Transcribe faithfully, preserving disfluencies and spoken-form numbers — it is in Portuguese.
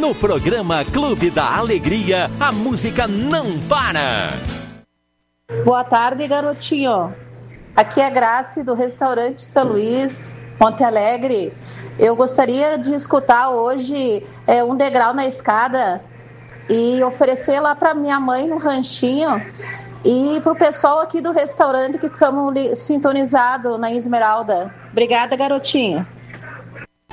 No programa Clube da Alegria, a música não para. Boa tarde, garotinho. Aqui é a Grace do restaurante São Luís, Monte Alegre. Eu gostaria de escutar hoje é, um degrau na escada e oferecer lá para minha mãe no ranchinho e para o pessoal aqui do restaurante que estamos sintonizados na Esmeralda. Obrigada, garotinho.